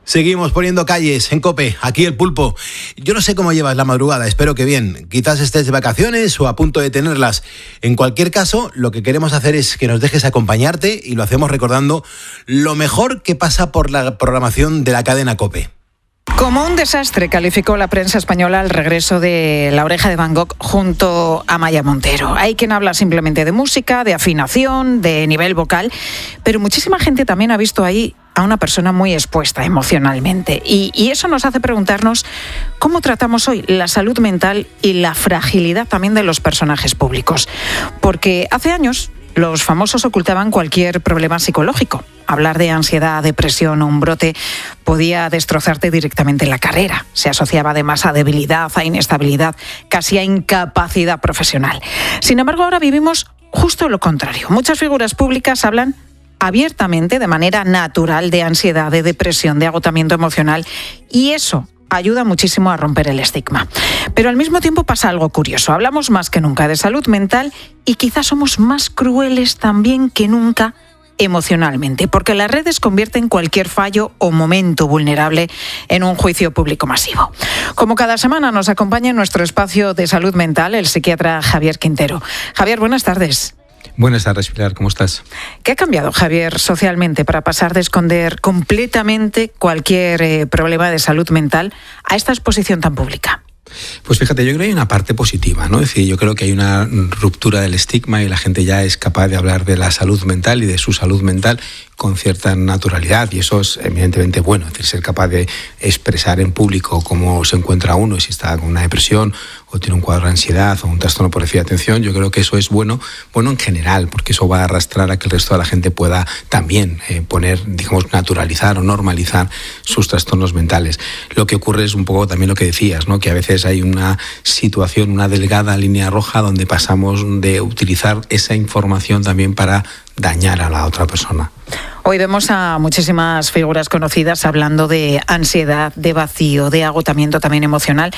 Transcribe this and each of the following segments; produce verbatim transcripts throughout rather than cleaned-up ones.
Seguimos poniendo calles en COPE, aquí El Pulpo. Yo no sé cómo llevas la madrugada, espero que bien. Quizás estés de vacaciones o a punto de tenerlas. En cualquier caso, lo que queremos hacer es que nos dejes acompañarte y lo hacemos recordando lo mejor que pasa por la programación de la cadena COPE. Como un desastre calificó la prensa española el regreso de La Oreja de Van Gogh junto a Amaya Montero. Hay quien habla simplemente de música, de afinación, de nivel vocal, pero muchísima gente también ha visto ahí a una persona muy expuesta emocionalmente. Y, y eso nos hace preguntarnos cómo tratamos hoy la salud mental y la fragilidad también de los personajes públicos. Porque hace años los famosos ocultaban cualquier problema psicológico. Hablar de ansiedad, depresión o un brote podía destrozarte directamente la carrera. Se asociaba además a debilidad, a inestabilidad, casi a incapacidad profesional. Sin embargo, ahora vivimos justo lo contrario. Muchas figuras públicas hablan abiertamente, de manera natural, de ansiedad, de depresión, de agotamiento emocional, y eso ayuda muchísimo a romper el estigma. Pero al mismo tiempo pasa algo curioso. Hablamos más que nunca de salud mental y quizás somos más crueles también que nunca emocionalmente, porque las redes convierten cualquier fallo o momento vulnerable en un juicio público masivo. Como cada semana nos acompaña en nuestro espacio de salud mental el psiquiatra Javier Quintero. Javier, buenas tardes. Buenas tardes, Pilar, ¿cómo estás? ¿Qué ha cambiado, Javier, socialmente para pasar de esconder completamente cualquier eh, problema de salud mental a esta exposición tan pública? Pues fíjate, yo creo que hay una parte positiva, ¿no? Es decir, yo creo que hay una ruptura del estigma y la gente ya es capaz de hablar de la salud mental y de su salud mental con cierta naturalidad, y eso es evidentemente bueno, es decir, ser capaz de expresar en público cómo se encuentra uno, si está con una depresión o tiene un cuadro de ansiedad o un trastorno por déficit de atención. Yo creo que eso es bueno, bueno en general, porque eso va a arrastrar a que el resto de la gente pueda también eh, poner, digamos, naturalizar o normalizar sus trastornos mentales. Lo que ocurre es un poco también lo que decías, ¿no? Que a veces hay una situación, una delgada línea roja donde pasamos de utilizar esa información también para dañar a la otra persona. Hoy vemos a muchísimas figuras conocidas hablando de ansiedad, de vacío, de agotamiento también emocional.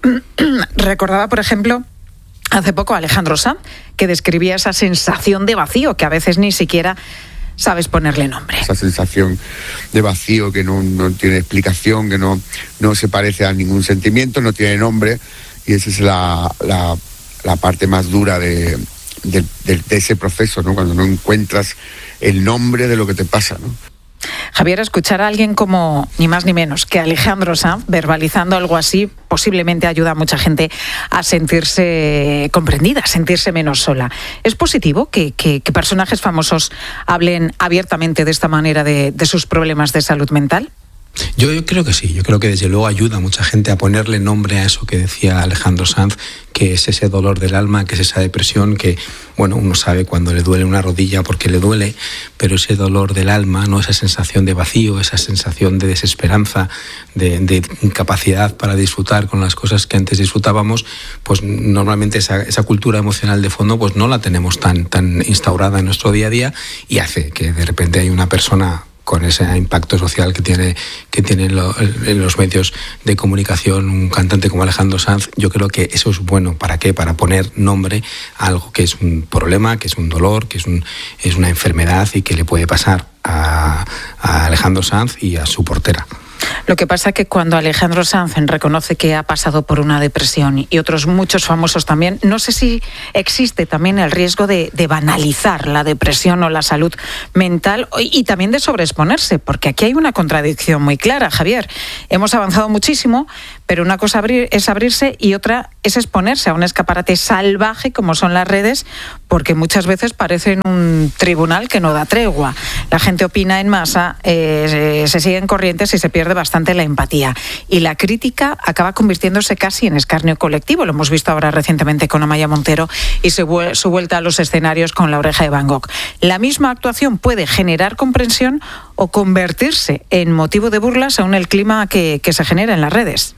Recordaba, por ejemplo, hace poco a Alejandro Sanz, que describía esa sensación de vacío que a veces ni siquiera sabes ponerle nombre. Esa sensación de vacío que no, no tiene explicación, que no, no se parece a ningún sentimiento, no tiene nombre, y esa es la, la, la parte más dura de, de, de, de ese proceso, ¿no? Cuando no encuentras el nombre de lo que te pasa, ¿no? Javier, escuchar a alguien como ni más ni menos que Alejandro Sanz verbalizando algo así posiblemente ayuda a mucha gente a sentirse comprendida, a sentirse menos sola. ¿Es positivo que, que, que personajes famosos hablen abiertamente de esta manera de, de sus problemas de salud mental? Yo, yo creo que sí, yo creo que desde luego ayuda a mucha gente a ponerle nombre a eso que decía Alejandro Sanz, que es ese dolor del alma, que es esa depresión que, bueno, uno sabe cuando le duele una rodilla porque le duele, pero ese dolor del alma, ¿no? Esa sensación de vacío, esa sensación de desesperanza, de, de incapacidad para disfrutar con las cosas que antes disfrutábamos, pues normalmente esa, esa cultura emocional de fondo pues no la tenemos tan, tan instaurada en nuestro día a día, y hace que de repente hay una persona con ese impacto social que tiene que tienen lo, los medios de comunicación, un cantante como Alejandro Sanz. Yo creo que eso es bueno. ¿Para qué? Para poner nombre a algo que es un problema, que es un dolor, que es, un, es una enfermedad y que le puede pasar a, a Alejandro Sanz y a su portera. Lo que pasa es que cuando Alejandro Sanz reconoce que ha pasado por una depresión y otros muchos famosos también, no sé si existe también el riesgo de, de banalizar la depresión o la salud mental y también de sobreexponerse, porque aquí hay una contradicción muy clara, Javier. Hemos avanzado muchísimo, pero una cosa abrir, es abrirse y otra es exponerse a un escaparate salvaje como son las redes, porque muchas veces parecen un tribunal que no da tregua. La gente opina en masa, eh, se siguen corrientes y se pierde bastante la empatía. Y la crítica acaba convirtiéndose casi en escarnio colectivo. Lo hemos visto ahora recientemente con Amaya Montero y su, su vuelta a los escenarios con La Oreja de Van Gogh. La misma actuación puede generar comprensión o convertirse en motivo de burla según el clima que, que se genera en las redes.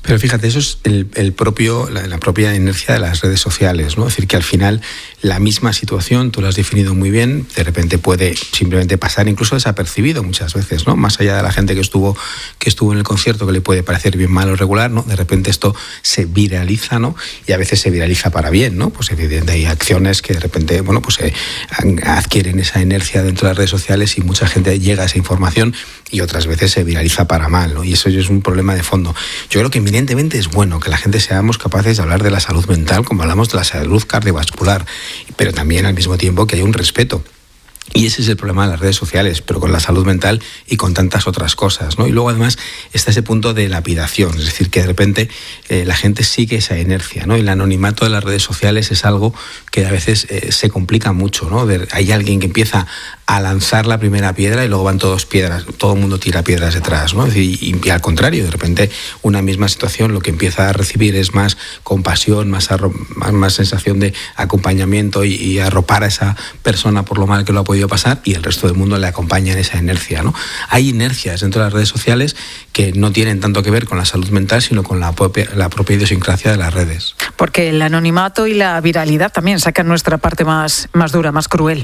Pero fíjate, eso es el, el propio, la, la propia inercia de las redes sociales, ¿no? Es decir, que al final la misma situación, tú lo has definido muy bien, de repente puede simplemente pasar incluso desapercibido muchas veces, ¿no? Más allá de la gente que estuvo, que estuvo en el concierto, que le puede parecer bien, mal o regular, ¿no? De repente esto se viraliza, ¿no? Y a veces se viraliza para bien, ¿no? Pues evidentemente hay acciones que de repente, bueno, pues eh, adquieren esa inercia dentro de las redes sociales y mucha gente llega a esa información y otras veces se viraliza para mal, ¿no? Y eso es un problema de fondo. Yo creo que eminentemente es bueno que la gente seamos capaces de hablar de la salud mental como hablamos de la salud cardiovascular, pero también al mismo tiempo que haya un respeto. Y ese es el problema de las redes sociales, pero con la salud mental y con tantas otras cosas, ¿no? Y luego además está ese punto de lapidación, es decir, que de repente eh, la gente sigue esa inercia, ¿no? Y el anonimato de las redes sociales es algo que a veces eh, se complica mucho, ¿no? De, hay alguien que empieza a lanzar la primera piedra y luego van todos piedras, todo el mundo tira piedras detrás, ¿no? Y, y, y al contrario, de repente una misma situación lo que empieza a recibir es más compasión, más, arro, más, más sensación de acompañamiento y, y arropar a esa persona por lo mal que lo ha podido pasar y el resto del mundo le acompaña en esa inercia, ¿no? Hay inercias dentro de las redes sociales que no tienen tanto que ver con la salud mental, sino con la propia, la propia idiosincrasia de las redes. Porque el anonimato y la viralidad también sacan nuestra parte más, más dura, más cruel.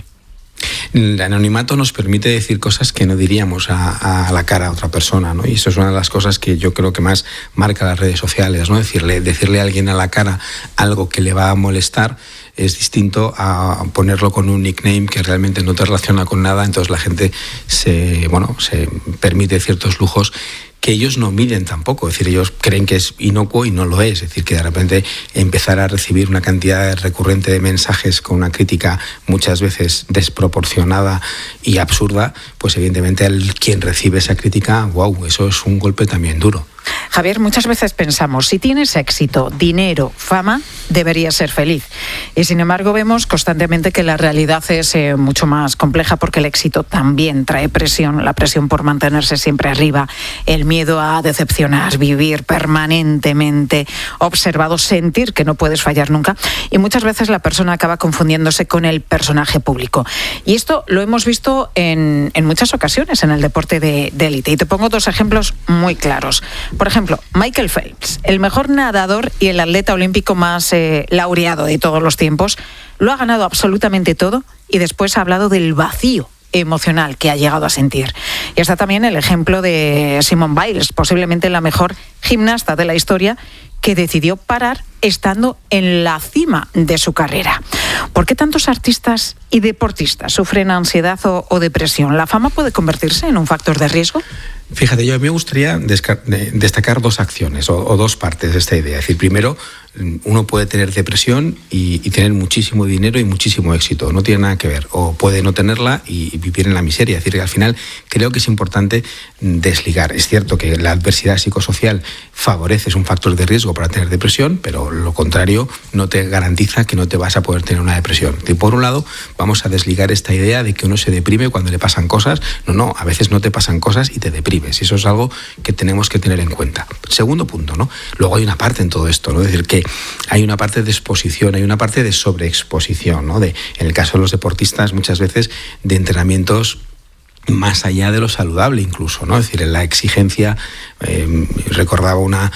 El anonimato nos permite decir cosas que no diríamos a, a la cara a otra persona, ¿no? Y eso es una de las cosas que yo creo que más marca las redes sociales, ¿no? Decirle, decirle a alguien a la cara algo que le va a molestar es distinto a ponerlo con un nickname que realmente no te relaciona con nada, entonces la gente se, bueno, se permite ciertos lujos que ellos no miden tampoco, es decir, ellos creen que es inocuo y no lo es, es decir, que de repente empezar a recibir una cantidad recurrente de mensajes con una crítica muchas veces desproporcionada y absurda, pues evidentemente el quien recibe esa crítica, wow, eso es un golpe también duro. Javier, muchas veces pensamos, si tienes éxito, dinero, fama, deberías ser feliz. Y sin embargo vemos constantemente que la realidad es eh, mucho más compleja porque el éxito también trae presión, la presión por mantenerse siempre arriba, el miedo a decepcionar, vivir permanentemente observado, sentir que no puedes fallar nunca. Y muchas veces la persona acaba confundiéndose con el personaje público. Y esto lo hemos visto en, en muchas ocasiones en el deporte de, de élite. Y te pongo dos ejemplos muy claros. Por ejemplo, Michael Phelps, el mejor nadador y el atleta olímpico más eh, laureado de todos los tiempos, lo ha ganado absolutamente todo y después ha hablado del vacío emocional que ha llegado a sentir. Y está también el ejemplo de Simone Biles, posiblemente la mejor gimnasta de la historia, que decidió parar estando en la cima de su carrera. ¿Por qué tantos artistas y deportistas sufren ansiedad o, o depresión? ¿La fama puede convertirse en un factor de riesgo? Fíjate, yo a mí me gustaría destacar dos acciones o, o dos partes de esta idea. Es decir, primero, uno puede tener depresión y, y tener muchísimo dinero y muchísimo éxito. No tiene nada que ver. O puede no tenerla y, y vivir en la miseria. Es decir, que al final creo que es importante desligar. Es cierto que la adversidad psicosocial favorece, es un factor de riesgo para tener depresión, pero lo contrario no te garantiza que no te vas a poder tener una depresión. Y por un lado, vamos a desligar esta idea de que uno se deprime cuando le pasan cosas. No, no, a veces no te pasan cosas y te deprimes. Y eso es algo que tenemos que tener en cuenta. Segundo punto, ¿no? Luego hay una parte en todo esto, ¿no? Es decir, que hay una parte de exposición, hay una parte de sobreexposición, ¿no? De, en el caso de los deportistas, muchas veces de entrenamientos más allá de lo saludable incluso, ¿no? Es decir, en la exigencia, eh, recordaba una,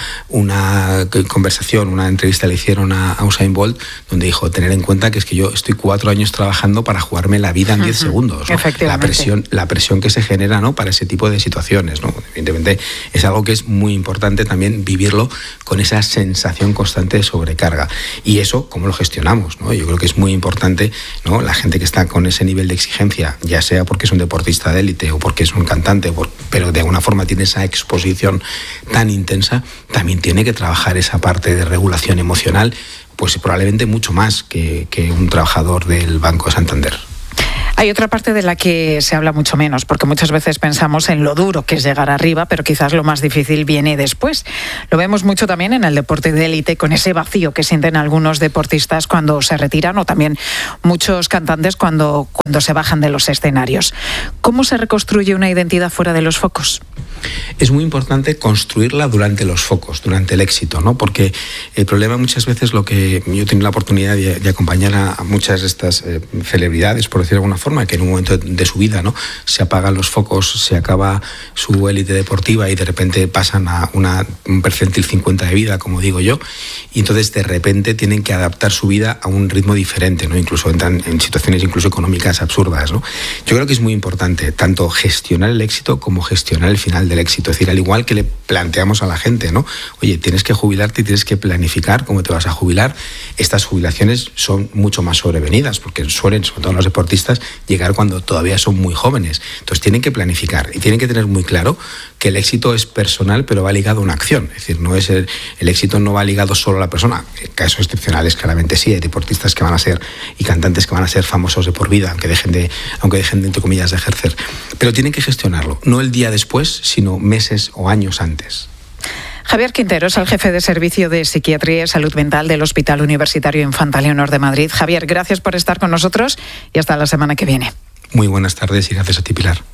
una conversación, una entrevista le hicieron a, a Usain Bolt, donde dijo, tener en cuenta que es que yo estoy cuatro años trabajando para jugarme la vida en diez uh-huh. segundos, ¿no? La presión, la presión que se genera, ¿no? Para ese tipo de situaciones, ¿no? Evidentemente es algo que es muy importante también vivirlo con esa sensación constante de sobrecarga. Y eso, ¿cómo lo gestionamos, ¿no? Yo creo que es muy importante, ¿no? La gente que está con ese nivel de exigencia, ya sea porque es un deportista de élite o porque es un cantante, pero de alguna forma tiene esa exposición tan intensa, también tiene que trabajar esa parte de regulación emocional, pues probablemente mucho más que, que un trabajador del Banco de Santander. Hay otra parte de la que se habla mucho menos, porque muchas veces pensamos en lo duro que es llegar arriba, pero quizás lo más difícil viene después. Lo vemos mucho también en el deporte de élite, con ese vacío que sienten algunos deportistas cuando se retiran, o también muchos cantantes cuando, cuando se bajan de los escenarios. ¿Cómo se reconstruye una identidad fuera de los focos? Es muy importante construirla durante los focos, durante el éxito, ¿no? Porque el problema muchas veces, lo que yo he tenido la oportunidad de, de acompañar a, a muchas de estas eh, celebridades, por decirlo de alguna forma, que en un momento de su vida, ¿no?, se apagan los focos, se acaba su élite deportiva y de repente pasan a una, un percentil cincuenta de vida, como digo yo, y entonces de repente tienen que adaptar su vida a un ritmo diferente, ¿no? Incluso entran en situaciones incluso económicas absurdas, ¿no? Yo creo que es muy importante tanto gestionar el éxito como gestionar el final del éxito. Es decir, al igual que le planteamos a la gente, ¿no?, oye, tienes que jubilarte y tienes que planificar cómo te vas a jubilar. Estas jubilaciones son mucho más sobrevenidas porque suelen, sobre todo los deportistas, llegar cuando todavía son muy jóvenes. Entonces tienen que planificar y tienen que tener muy claro que el éxito es personal, pero va ligado a una acción. Es decir, no es el, el éxito no va ligado solo a la persona. En casos excepcionales, claramente sí, hay deportistas que van a ser y cantantes que van a ser famosos de por vida, aunque dejen de, aunque dejen de, entre comillas, de ejercer. Pero tienen que gestionarlo, no el día después, sino meses o años antes. Javier Quintero es el jefe de Servicio de Psiquiatría y Salud Mental del Hospital Universitario Infanta Leonor de Madrid. Javier, gracias por estar con nosotros y hasta la semana que viene. Muy buenas tardes y gracias a ti, Pilar.